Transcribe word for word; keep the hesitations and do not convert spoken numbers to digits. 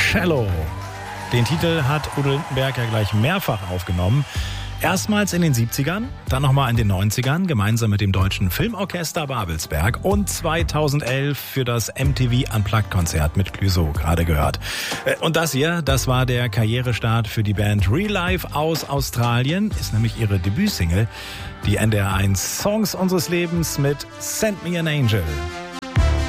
Cello. Den Titel hat Udo Lindenberg ja gleich mehrfach aufgenommen. Erstmals in den siebzigern, dann nochmal in den neunzigern, gemeinsam mit dem Deutschen Filmorchester Babelsberg und zweitausendelf für das M T V Unplugged-Konzert mit Clouseau, gerade gehört. Und das hier, das war der Karrierestart für die Band Real Life aus Australien, ist nämlich ihre Debütsingle, die N D R eins Songs unseres Lebens mit Send Me an Angel.